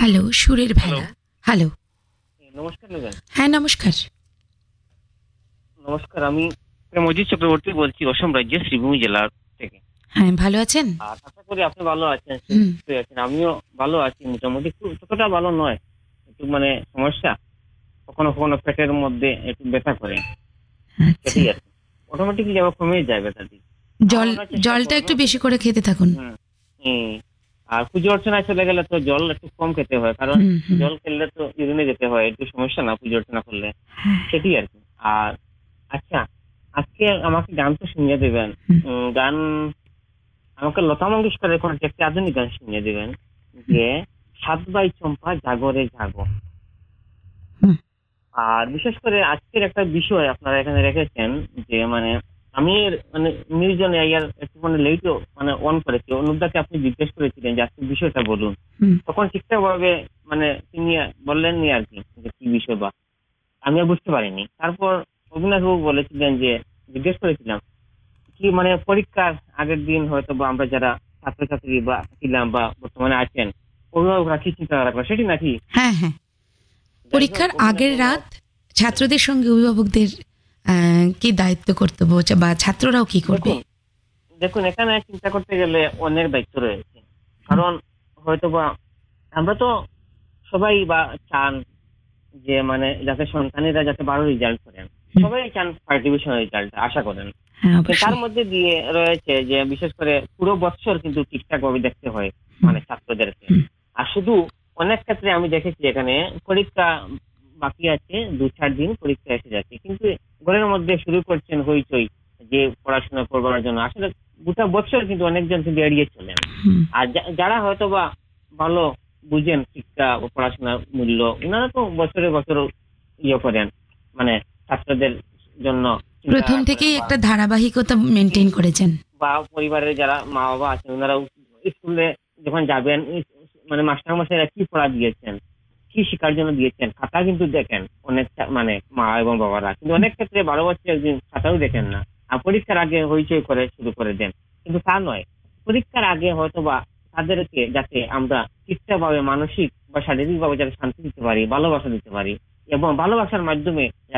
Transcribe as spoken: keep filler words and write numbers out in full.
Hello, সুরের hello. ভেলা। Hello. নমস্কার ম্যাডাম। হ্যাঁ, নমস্কার। নমস্কার, আমি প্রেমজিৎ চক্রবর্তী বলছি অসম রাজ্যের শ্রীভূমি জেলার থেকে। হ্যাঁ, ভালো আছেন? আর আশা করি আপনি ভালো আছেন, হুম। সুস্থ আছেন। আমিও ভালো আছি মোটামুটি, খুব ততটা ভালো নয়। একটু মানে সমস্যা, কখনো কখনো পেটের মধ্যে একটু ব্যথা করে, আচ্ছা। সেটাই আরকি। অটোমেটিক্যালি আবার কমে যায় ব্যথাটি। জল আমরা চেষ্টা জলটা করব। একটু বেশি করে খেতে থাকুন। হুম, হুম। আর পুজো অর্চনায় চলে গেলে তো জল একটু কম খেতে হয়, কারণ হুম, হুম। জল খেলে তো ইউরিনে যেতে হয়, একটু সমস্যা না পুজো অর্চনা করলে, হ্যাঁ। সেটাই আরকি। আর আচ্ছা, আজকে আমাকে গান তো শুনিয়ে দেবেন। হুম, উম, গান আমাকে লতা মঙ্গেশকরের কোনো একটি আধুনিক গান শুনিয়ে দেবেন, হুম, যে সাত বাই চম্পা জাগরে জাগো। হুম, আর বিশেষ করে আজকের একটা বিষয় আপনারা এখানে রেখেছেন, যে মানে আমি এর মানে নিউজন এয়ার একটু মানে লেটও মানে অন করেছি, অনুদাকে আপনি জিজ্ঞেস করেছিলেন যে আজকের বিষয়টা বলুন, হুম। তখন ঠিকঠাক ভাবে মানে তিনি বললেননি আর কি, যে কি বিষয় বা আমি আর বুঝতে পারিনি। তারপর অবিনাশ বাবু বলেছিলেন, যে জিজ্ঞেস করেছিলাম কি মানে পরীক্ষার আগের দিন হয়তো বা আমরা যারা ছাত্রছাত্রী বা ছিলাম বা বর্তমানে আছেন, অভিভাবকরা কি চিন্তাধারা করে সেটি নাকি। হ্যাঁ, হ্যাঁ। যাই হোক, পরীক্ষার অভিনাশ আগের বাবু। রাত ছাত্রদের সঙ্গে অভিভাবকদের আ কি দায়িত্ব কর্তব্য চা বা ছাত্ররাও কি করবে? দেখুন দেখুন এখানে চিন্তা করতে গেলে অনেক দায়িত্ব রয়েছে। হুম, কারণ হয়তো বা আমরা তো সবাই বা চান যে মানে যাতে সন্তানেরা যাতে ভালো রেজাল্ট করেন, হুম। সবাই চান ফার্স্ট ডিভিশন রেজাল্ট আশা করেন। হ্যাঁ, তো তার অবশ্যই। মধ্যে দিয়ে রয়েছে যে বিশেষ করে পুরো বছর কিন্তু ঠিকঠাক ভাবে দেখতে হয় হুম, মানে ছাত্রদেরকে। হুম, আর শুধু অনেক ক্ষেত্রে আমি দেখেছি এখানে পরীক্ষা বাকি আছে, দু চার দিন পরীক্ষা এসে যাচ্ছে, কিন্তু ঘরের মধ্যে শুরু করছেন হইচই, যে পড়াশোনা করবার জন্য আসলে গোটা বছর কিন্তু অনেকজন কিন্তু এড়িয়ে চলেন। হুম। আর যা- যারা হয়তো বা ভালো বুঝেন শিক্ষা ও পড়াশোনার মূল্য, ওনারা তো বছরে বছর ইয়ে করেন, মানে ছাত্রদের জন্য চিন্তা প্রথম করেন, থেকেই বা একটা ধারাবাহিকতা মেইনটেইন করেছেন। বা পরিবারের যারা মা বাবা আছেন ওনারাও স্কুলে যখন যাবেন, ইস- মানে মাস্টার মশাইরা কি পড়া দিয়েছেন, কি শিক্ষার জন্য দিয়েছেন, খাতা কিন্তু দেখেন অনেক ছা- মানে মা এবং বাবারা, কিন্তু অনেক ক্ষেত্রে বারো বছর একদিন খাতাও দেখেন না। আর পরীক্ষার আগে হইচই করে শুরু করে দেন, কিন্তু তা নয়। পরীক্ষার আগে হয়তো বা তাদেরকে যাতে আমরা ঠিকঠাক ভাবে মানসিক বা শারীরিক ভাবে যাতে শান্তি দিতে পারি, ভালোবাসা দিতে পারি, এবং ভালোবাসার মাধ্যমে